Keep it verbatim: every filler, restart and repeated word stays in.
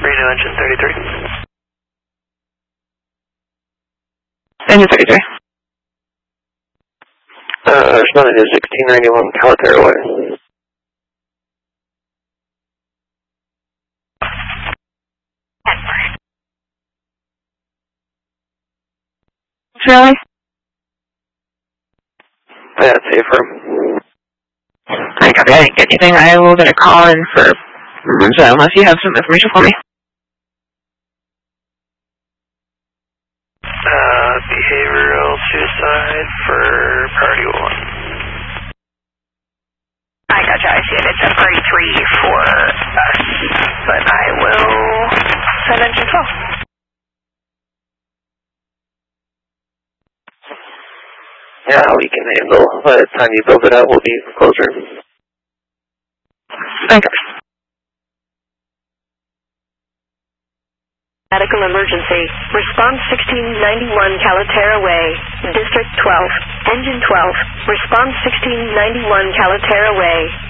Radio engine thirty-three. Engine thirty-three. Uh, responding to sixteen ninety-one Calaterra Way. Really? That's safer. I copy. I didn't get anything. I will get a call in for, so unless you have some information for me. Uh, behavioral suicide for priority one. I gotcha. I see it. It's a priority three for us, but I will send engine twelve. Yeah, we can handle. By the time you build it out, we'll be closer. Okay. Medical emergency. Response sixteen ninety-one Calaterra Way, District twelve, Engine twelve. Response sixteen ninety-one Calaterra Way,